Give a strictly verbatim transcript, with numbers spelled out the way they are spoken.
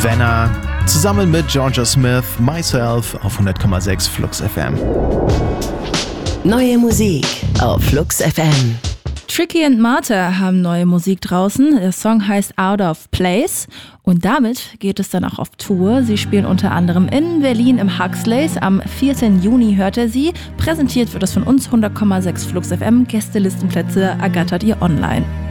Savannah zusammen mit Georgia Smith, Myself auf hundert Komma sechs Flux F M. Neue Musik auf Flux F M. Tricky and Martha haben neue Musik draußen. Der Song heißt Out of Place und damit geht es dann auch auf Tour. Sie spielen unter anderem in Berlin im Huxleys. Am vierten Juni hört er sie. Präsentiert wird es von uns hundert Komma sechs Flux F M. Gästelistenplätze ergattert ihr online.